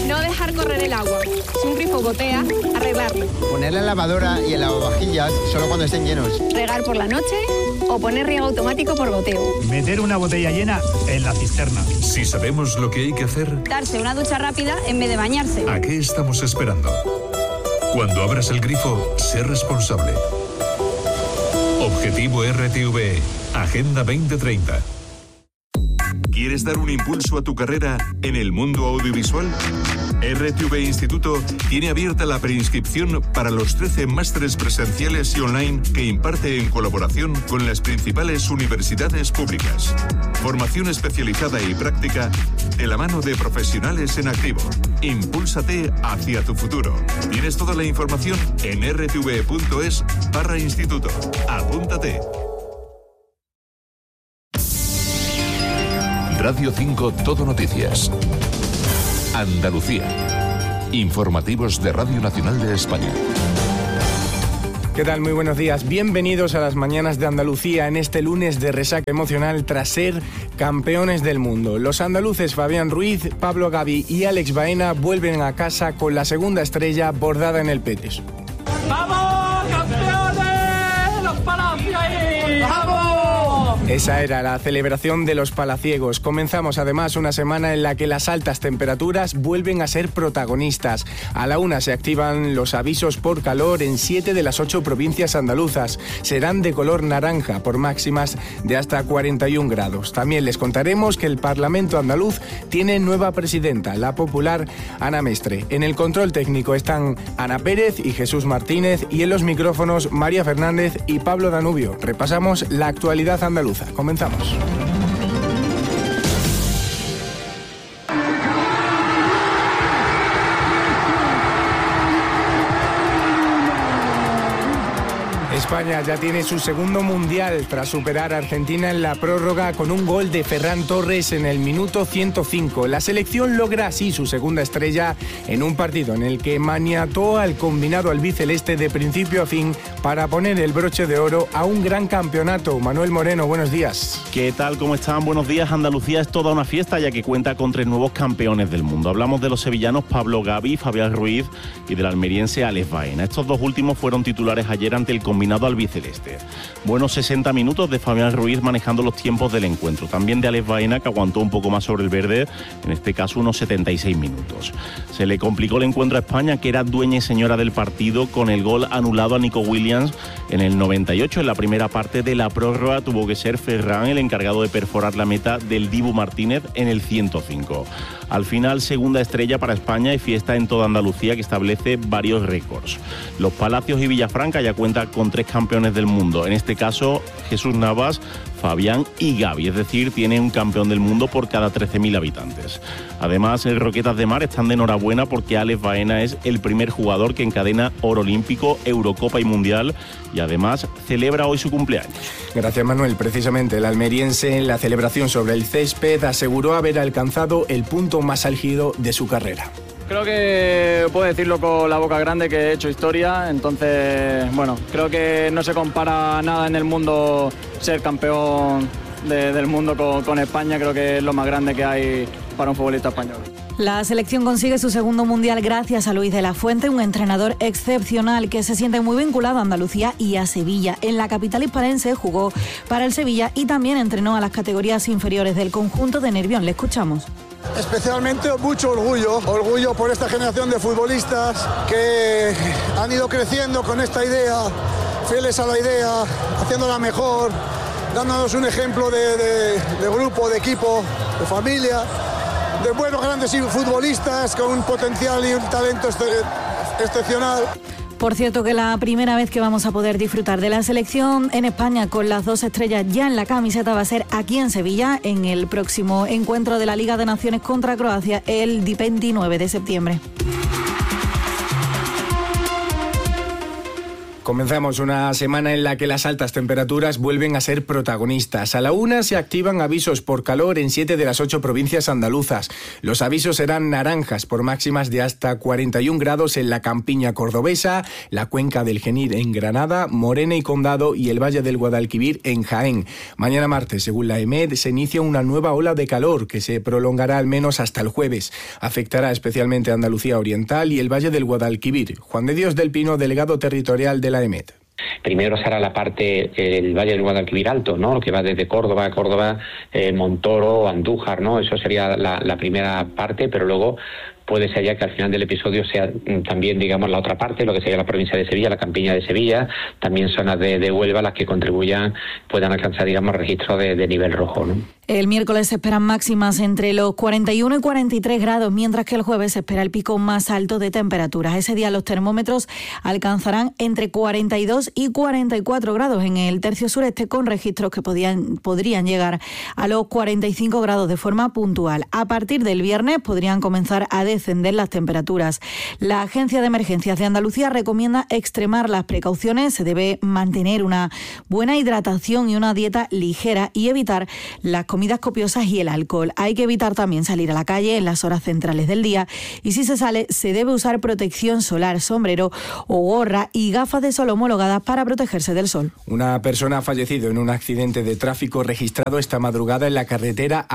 No dejar correr el agua. Si un grifo gotea, arreglarlo. Poner la lavadora y el lavavajillas solo cuando estén llenos. Regar por la noche o poner riego automático por goteo. Meter una botella llena en la cisterna. Si sabemos lo que hay que hacer, Darse una ducha rápida en vez de bañarse. ¿a qué estamos esperando? Cuando abras el grifo, sé responsable. Objetivo RTV, Agenda 2030. ¿Quieres dar un impulso a tu carrera en el mundo audiovisual? RTV Instituto tiene abierta la preinscripción para los 13 másteres presenciales y online que imparte en colaboración con las principales universidades públicas. Formación especializada y práctica de la mano de profesionales en activo. Impúlsate hacia tu futuro. Tienes toda la información en rtv.es/instituto. Apúntate. Radio 5 Todo Noticias. Andalucía. Informativos de Radio Nacional de España. ¿Qué tal? Muy buenos días. Bienvenidos a las mañanas de Andalucía en este lunes de resaca emocional tras ser campeones del mundo. Los andaluces Fabián Ruiz, Pablo Gavi y Alex Baena vuelven a casa con la segunda estrella bordada en el petes. ¡Vamos, campeones! ¡Los Palacios! ¡Vamos! Esa era la celebración de los palaciegos. Comenzamos además una semana en la que las altas temperaturas vuelven a ser protagonistas. A la 1 se activan los avisos por calor en 7 de las 8 provincias andaluzas. Serán de color naranja por máximas de hasta 41 grados. También les contaremos que el Parlamento andaluz tiene nueva presidenta, la popular Ana Mestre. En el control técnico están Ana Pérez y Jesús Martínez y en los micrófonos María Fernández y Pablo Danubio. repasamos la actualidad andaluza. Comenzamos. España ya tiene su segundo mundial tras superar a Argentina en la prórroga con un gol de Ferran Torres en el minuto 105. La selección logra así su segunda estrella en un partido en el que maniató al combinado albiceleste de principio a fin para poner el broche de oro a un gran campeonato. Manuel Moreno, buenos días. ¿Qué tal? ¿Cómo están? Buenos días. Andalucía es toda una fiesta ya que cuenta con 3 nuevos campeones del mundo. Hablamos de los sevillanos Pablo Gavi, Fabián Ruiz y del almeriense Alex Baena. Estos dos últimos fueron titulares ayer ante el combinado albiceleste. Buenos 60 minutos de Fabián Ruiz manejando los tiempos del encuentro. También de Alex Baena, que aguantó un poco más sobre el verde, en este caso unos 76 minutos. Se le complicó el encuentro a España, que era dueña y señora del partido, con el gol anulado a Nico Williams en el 98. En la primera parte de la prórroga tuvo que ser Ferran el encargado de perforar la meta del Dibu Martínez en el 105. Al final, segunda estrella para España y fiesta en toda Andalucía que establece varios récords. Los Palacios y Villafranca ya cuentan con 3 campeones del mundo. En este caso, Jesús Navas, Fabián y Gavi, es decir, tiene un campeón del mundo por cada 13.000 habitantes. Además, en Roquetas de Mar están de enhorabuena porque Alex Baena es el primer jugador que encadena oro olímpico, Eurocopa y Mundial, y además celebra hoy su cumpleaños. Gracias, Manuel. Precisamente el almeriense en la celebración sobre el césped aseguró haber alcanzado el punto más álgido de su carrera. Creo que puedo decirlo con la boca grande que he hecho historia, entonces, bueno, creo que no se compara nada en el mundo ser campeón del mundo con España, creo que es lo más grande que hay para un futbolista español. La selección consigue su segundo mundial gracias a Luis de la Fuente, un entrenador excepcional que se siente muy vinculado a Andalucía y a Sevilla. En la capital hispalense jugó para el Sevilla y también entrenó a las categorías inferiores del conjunto de Nervión. Le escuchamos. Especialmente mucho orgullo por esta generación de futbolistas que han ido creciendo con esta idea, fieles a la idea, haciéndola mejor, dándonos un ejemplo de grupo, de equipo, de familia, de buenos grandes futbolistas con un potencial y un talento excepcional. Por cierto, que la primera vez que vamos a poder disfrutar de la selección en España con las 2 estrellas ya en la camiseta va a ser aquí en Sevilla, en el próximo encuentro de la Liga de Naciones contra Croacia, el 29 de septiembre. Comenzamos una semana en la que las altas temperaturas vuelven a ser protagonistas. A la 1 se activan avisos por calor en 7 de las 8 provincias andaluzas. Los avisos serán naranjas por máximas de hasta 41 grados en la campiña cordobesa, la cuenca del Genil en Granada, Morena y Condado y el Valle del Guadalquivir en Jaén. Mañana martes, según la EMET, se inicia una nueva ola de calor que se prolongará al menos hasta el jueves. Afectará especialmente a Andalucía Oriental y el Valle del Guadalquivir. Juan de Dios del Pino, delegado territorial de la EMET. Primero será la parte del Valle del Guadalquivir Alto, ¿no? Lo que va desde Córdoba, Montoro, Andújar, ¿no? Eso sería la primera parte, pero luego puede ser ya que al final del episodio sea también, digamos, la otra parte, lo que sería la provincia de Sevilla, la campiña de Sevilla, también zonas de Huelva, las que puedan alcanzar, digamos, registros de nivel rojo, ¿no? El miércoles se esperan máximas entre los 41 y 43 grados, mientras que el jueves se espera el pico más alto de temperaturas. Ese día los termómetros alcanzarán entre 42 y 44 grados en el tercio sureste, con registros que podrían llegar a los 45 grados de forma puntual. A partir del viernes podrían comenzar a descender las temperaturas. La Agencia de Emergencias de Andalucía recomienda extremar las precauciones. Se debe mantener una buena hidratación y una dieta ligera y evitar las comidas copiosas y el alcohol. Hay que evitar también salir a la calle en las horas centrales del día y si se sale se debe usar protección solar, sombrero o gorra y gafas de sol homologadas para protegerse del sol. Una persona ha fallecido en un accidente de tráfico registrado esta madrugada en la carretera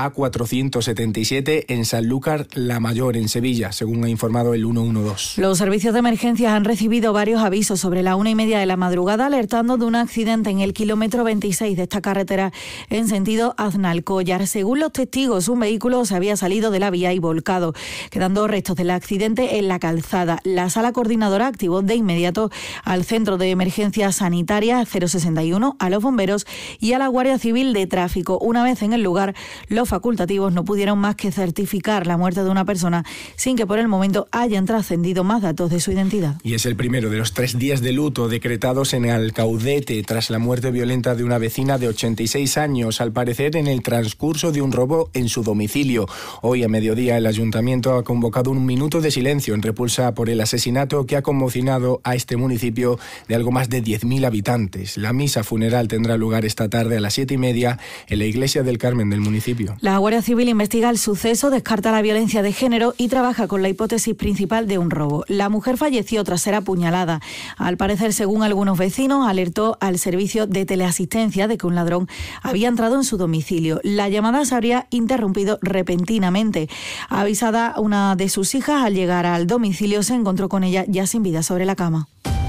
A477 en Sanlúcar La Mayor, en Sevilla, según ha informado el 112. Los servicios de emergencias han recibido varios avisos sobre la 1:30 de la madrugada, alertando de un accidente en el kilómetro 26 de esta carretera en sentido Aznalcóllar. Según los testigos, un vehículo se había salido de la vía y volcado, quedando restos del accidente en la calzada. La sala coordinadora activó de inmediato al Centro de Emergencias Sanitarias 061, a los bomberos y a la Guardia Civil de Tráfico. Una vez en el lugar, los facultativos no pudieron más que certificar la muerte de una persona sin que por el momento hayan trascendido más datos de su identidad. Y es el primero de los 3 días de luto decretados en Alcaudete tras la muerte violenta de una vecina de 86 años, al parecer en el transcurso de un robo en su domicilio. Hoy a mediodía el Ayuntamiento ha convocado un minuto de silencio en repulsa por el asesinato que ha conmocionado a este municipio de algo más de 10.000 habitantes. La misa funeral tendrá lugar esta tarde a las 7:30 en la Iglesia del Carmen del municipio. La Guardia Civil investiga el suceso, descarta la violencia de género y trabaja con la hipótesis principal de un robo. La mujer falleció tras ser apuñalada. Al parecer, según algunos vecinos, alertó al servicio de teleasistencia de que un ladrón había entrado en su domicilio. La llamada se habría interrumpido repentinamente. Avisada una de sus hijas, al llegar al domicilio se encontró con ella ya sin vida sobre la cama.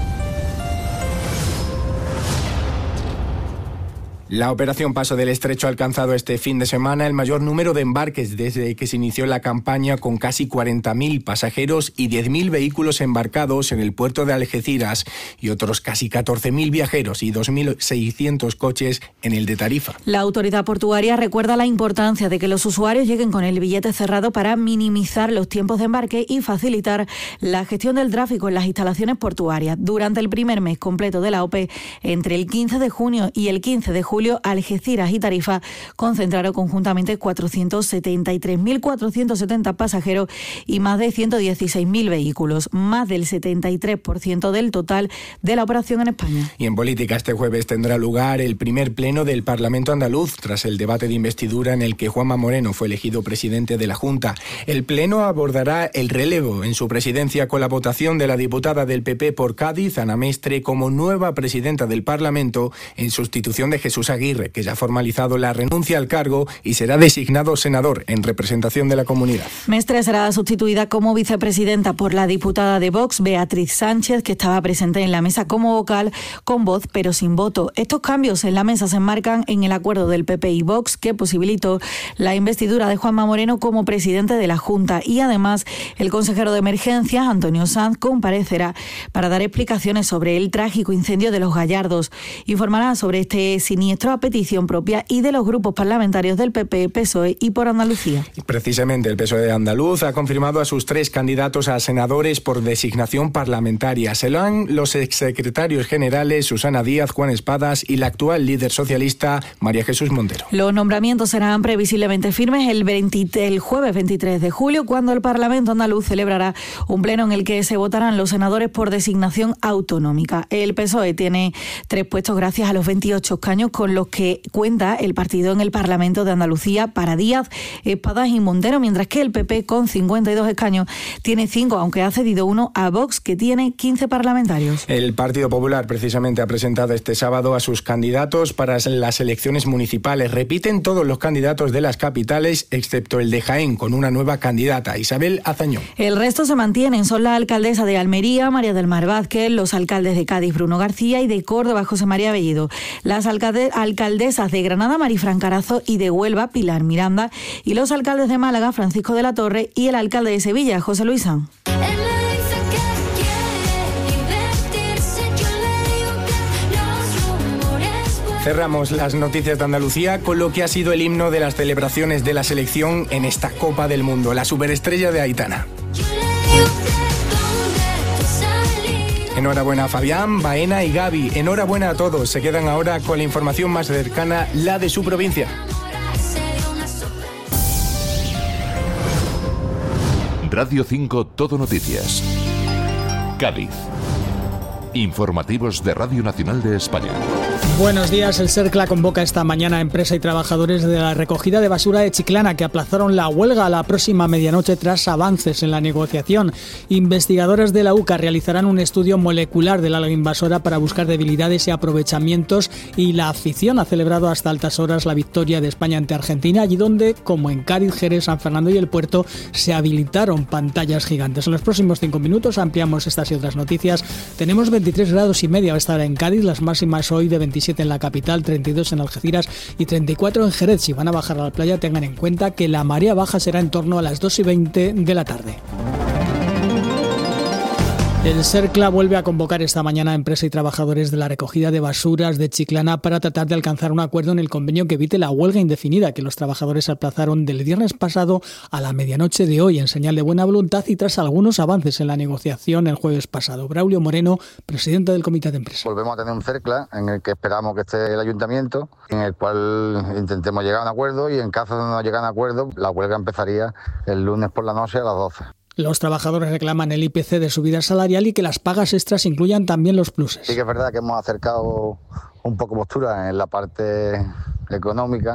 La operación Paso del Estrecho ha alcanzado este fin de semana el mayor número de embarques desde que se inició la campaña, con casi 40.000 pasajeros y 10.000 vehículos embarcados en el puerto de Algeciras y otros casi 14.000 viajeros y 2.600 coches en el de Tarifa. La autoridad portuaria recuerda la importancia de que los usuarios lleguen con el billete cerrado para minimizar los tiempos de embarque y facilitar la gestión del tráfico en las instalaciones portuarias. Durante el primer mes completo de la OPE, entre el 15 de junio y el 15 de julio, Algeciras y Tarifa concentraron conjuntamente 473.470 pasajeros y más de 116.000 vehículos, más del 73% del total de la operación en España. Y en política, este jueves tendrá lugar el primer pleno del Parlamento andaluz tras el debate de investidura en el que Juanma Moreno fue elegido presidente de la Junta. El pleno abordará el relevo en su presidencia con la votación de la diputada del PP por Cádiz, Ana Mestre, como nueva presidenta del Parlamento en sustitución de Jesús Aguirre, que ya ha formalizado la renuncia al cargo y será designado senador en representación de la comunidad. Mestre será sustituida como vicepresidenta por la diputada de Vox, Beatriz Sánchez, que estaba presente en la mesa como vocal, con voz pero sin voto. Estos cambios en la mesa se enmarcan en el acuerdo del PP y Vox, que posibilitó la investidura de Juanma Moreno como presidente de la Junta, y además el consejero de Emergencias, Antonio Sanz, comparecerá para dar explicaciones sobre el trágico incendio de Los Gallardos. Informará sobre este siniestro ministros a petición propia y de los grupos parlamentarios del PP, PSOE y por Andalucía. Precisamente el PSOE andaluz ha confirmado a sus 3 candidatos a senadores por designación parlamentaria. Se lo han los exsecretarios generales Susana Díaz, Juan Espadas y la actual líder socialista María Jesús Montero. Los nombramientos serán previsiblemente firmes el jueves 23 de julio, cuando el Parlamento andaluz celebrará un pleno en el que se votarán los senadores por designación autonómica. El PSOE tiene 3 puestos gracias a los 28 escaños con los que cuenta el partido en el Parlamento de Andalucía para Díaz, Espadas y Montero, mientras que el PP, con 52 escaños, tiene 5, aunque ha cedido 1 a Vox, que tiene 15 parlamentarios. El Partido Popular precisamente ha presentado este sábado a sus candidatos para las elecciones municipales. Repiten todos los candidatos de las capitales, excepto el de Jaén, con una nueva candidata, Isabel Azañón. El resto se mantienen. Son la alcaldesa de Almería, María del Mar Vázquez, los alcaldes de Cádiz, Bruno García, y de Córdoba, José María Bellido. Las alcaldesas de Granada, Marifran Carazo, y de Huelva, Pilar Miranda, y los alcaldes de Málaga, Francisco de la Torre, y el alcalde de Sevilla, José Luis Sanz. Cerramos las noticias de Andalucía con lo que ha sido el himno de las celebraciones de la selección en esta Copa del Mundo, la superestrella de Aitana. Enhorabuena a Fabián, Baena y Gaby. Enhorabuena a todos. Se quedan ahora con la información más cercana, la de su provincia. Radio 5 Todo Noticias. Cádiz. Informativos de Radio Nacional de España. Buenos días. El Cercla convoca esta mañana a empresa y trabajadores de la recogida de basura de Chiclana, que aplazaron la huelga a la próxima medianoche tras avances en la negociación. Investigadores de la UCA realizarán un estudio molecular del alga invasora para buscar debilidades y aprovechamientos, y la afición ha celebrado hasta altas horas la victoria de España ante Argentina, allí donde, como en Cádiz, Jerez, San Fernando y El Puerto, se habilitaron pantallas gigantes. En los próximos 5 minutos ampliamos estas y otras noticias. Tenemos 23 grados y medio a esta hora en Cádiz, las máximas hoy de 27 en la capital, 32 en Algeciras y 34 en Jerez. Si van a bajar a la playa, tengan en cuenta que la marea baja será en torno a las 2:20 de la tarde. El Cercla vuelve a convocar esta mañana a empresa y trabajadores de la recogida de basuras de Chiclana para tratar de alcanzar un acuerdo en el convenio que evite la huelga indefinida que los trabajadores aplazaron del viernes pasado a la medianoche de hoy, en señal de buena voluntad y tras algunos avances en la negociación el jueves pasado. Braulio Moreno, presidente del comité de empresa. Volvemos a tener un Cercla en el que esperamos que esté el ayuntamiento, en el cual intentemos llegar a un acuerdo, y en caso de no llegar a un acuerdo, la huelga empezaría el lunes por la noche a las 12. Los trabajadores reclaman el IPC de subida salarial y que las pagas extras incluyan también los pluses. Sí que es verdad que hemos acercado un poco postura en la parte económica,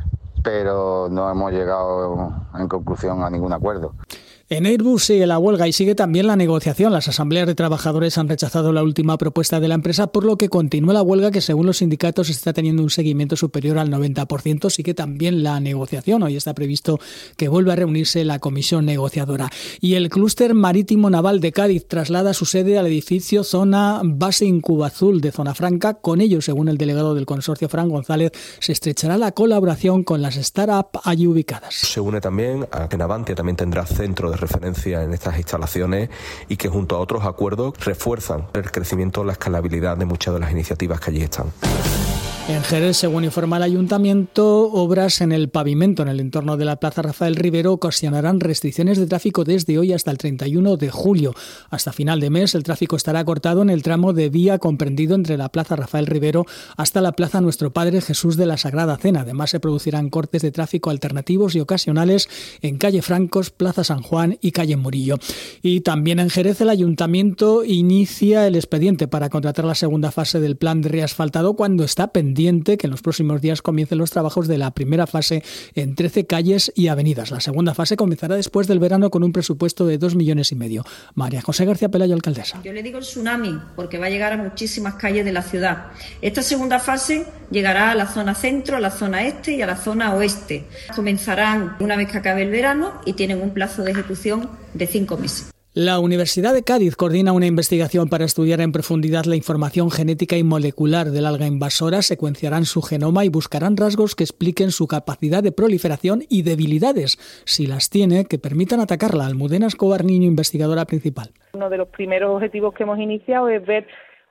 pero no hemos llegado en conclusión a ningún acuerdo. En Airbus sigue la huelga y sigue también la negociación. Las asambleas de trabajadores han rechazado la última propuesta de la empresa, por lo que continúa la huelga, que según los sindicatos está teniendo un seguimiento superior al 90%. Sigue también la negociación. Hoy está previsto que vuelva a reunirse la comisión negociadora. Y el clúster marítimo naval de Cádiz traslada su sede al edificio Zona Base Incubazul de Zona Franca. Con ello, según el delegado del consorcio, Fran González, se estrechará la colaboración con las startups allí ubicadas. Se une también a que Navantia también tendrá centro de referencia en estas instalaciones, y que junto a otros acuerdos refuerzan el crecimiento, la escalabilidad de muchas de las iniciativas que allí están. En Jerez, según informa el ayuntamiento, obras en el pavimento en el entorno de la Plaza Rafael Rivero ocasionarán restricciones de tráfico desde hoy hasta el 31 de julio. Hasta final de mes, el tráfico estará cortado en el tramo de vía comprendido entre la Plaza Rafael Rivero hasta la Plaza Nuestro Padre Jesús de la Sagrada Cena. Además, se producirán cortes de tráfico alternativos y ocasionales en calle Francos, Plaza San Juan y calle Murillo. Y también en Jerez, el ayuntamiento inicia el expediente para contratar la segunda fase del plan de reasfaltado, cuando está pendiente que en los próximos días comiencen los trabajos de la primera fase en 13 calles y avenidas. La segunda fase comenzará después del verano con un presupuesto de 2,5 millones. María José García Pelayo, alcaldesa. Yo le digo el tsunami porque va a llegar a muchísimas calles de la ciudad. Esta segunda fase llegará a la zona centro, a la zona este y a la zona oeste. Comenzarán una vez que acabe el verano y tienen un plazo de ejecución de 5 meses. La Universidad de Cádiz coordina una investigación para estudiar en profundidad la información genética y molecular del alga invasora, secuenciarán su genoma y buscarán rasgos que expliquen su capacidad de proliferación y debilidades, si las tiene, que permitan atacarla. Almudena Escobar Niño, investigadora principal. Uno de los primeros objetivos que hemos iniciado es ver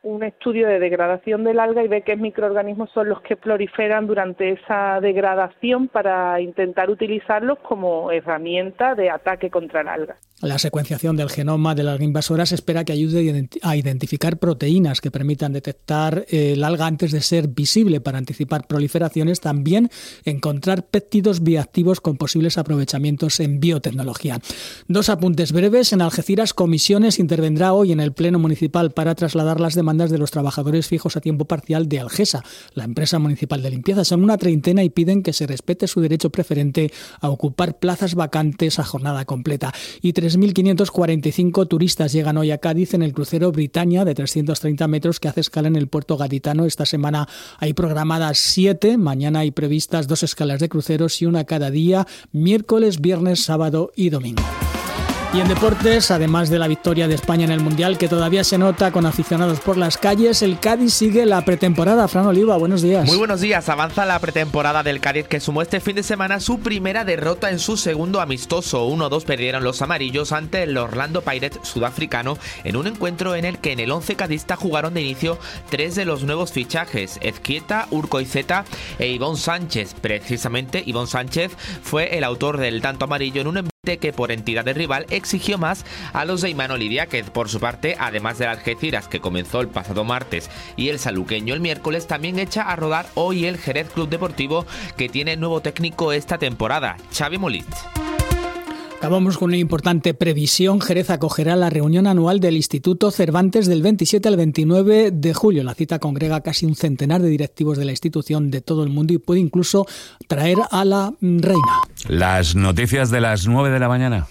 un estudio de degradación del alga y ve qué microorganismos son los que proliferan durante esa degradación para intentar utilizarlos como herramienta de ataque contra el alga. La secuenciación del genoma de la alga invasora se espera que ayude a identificar proteínas que permitan detectar el alga antes de ser visible para anticipar proliferaciones, también encontrar péptidos bioactivos con posibles aprovechamientos en biotecnología. 2 apuntes breves. En Algeciras, Comisiones intervendrá hoy en el Pleno Municipal para trasladar las demandas de los trabajadores fijos a tiempo parcial de Algesa, la empresa municipal de limpieza. Son una treintena y piden que se respete su derecho preferente a ocupar plazas vacantes a jornada completa. Y 3.545 turistas llegan hoy a Cádiz en el crucero Britannia de 330 metros que hace escala en el puerto gaditano. Esta semana hay programadas 7, mañana hay previstas 2 escalas de cruceros y una cada día, miércoles, viernes, sábado y domingo. Y en deportes, además de la victoria de España en el Mundial, que todavía se nota con aficionados por las calles, el Cádiz sigue la pretemporada. Fran Oliva, buenos días. Muy buenos días. Avanza la pretemporada del Cádiz, que sumó este fin de semana su primera derrota en su segundo amistoso. 1-2 perdieron los amarillos ante el Orlando Pirates sudafricano en un encuentro en el que en el 11 cadista jugaron de inicio 3 de los nuevos fichajes: Ezquieta, Urcoizeta e Ivón Sánchez. Precisamente Ivón Sánchez fue el autor del tanto amarillo en un que por entidad de rival exigió más a los de Imanol Idiáquez. Por su parte, además del Algeciras, que comenzó el pasado martes, y el saluqueño el miércoles, también echa a rodar hoy el Jerez Club Deportivo, que tiene nuevo técnico esta temporada, Xavi Molist. Acabamos con una importante previsión. Jerez acogerá la reunión anual del Instituto Cervantes del 27 al 29 de julio. La cita congrega casi un centenar de directivos de la institución de todo el mundo y puede incluso traer a la reina. Las noticias de las 9 de la mañana.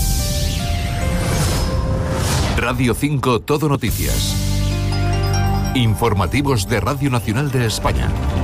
Radio 5 Todo Noticias. Informativos de Radio Nacional de España.